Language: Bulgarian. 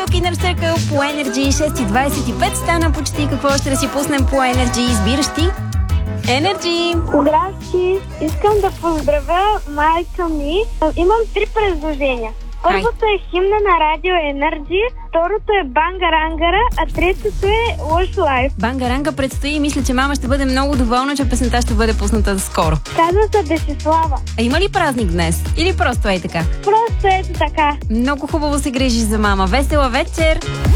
в Inner Circle по Energy. 6:25 стана почти. Какво ще да си пуснем по Energy? Избираш ти? Energy! Здрасти! Искам да поздравя майка ми. Имам 3 предложения. Първото е химна на радио Energy, второто е Бангарангара, а третото е Lush Life. Бангаранга предстои и мисля, че мама ще бъде много доволна, че песента ще бъде пусната скоро. Казва се Десислава. А има ли празник днес? Или просто е така? Просто ето така. Много хубаво се грижиш за мама. Весела вечер!